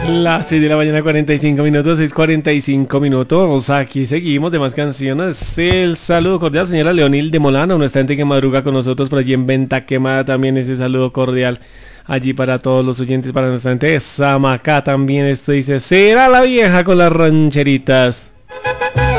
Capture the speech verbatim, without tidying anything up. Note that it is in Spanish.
Las seis de la mañana, cuarenta y cinco minutos, seis cuarenta y cinco minutos. Aquí seguimos de más canciones. El saludo cordial, señora Leonil de Molano, nuestra gente que madruga con nosotros por allí en Venta Quemada. También ese saludo cordial allí para todos los oyentes, para nuestra gente de Samacá también. Esto dice, será la vieja con las rancheritas.